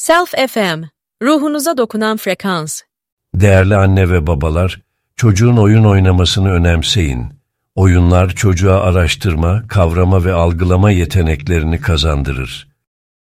Self FM, ruhunuza dokunan frekans. Değerli anne ve babalar, çocuğun oyun oynamasını önemseyin. Oyunlar çocuğa araştırma, kavrama ve algılama yeteneklerini kazandırır.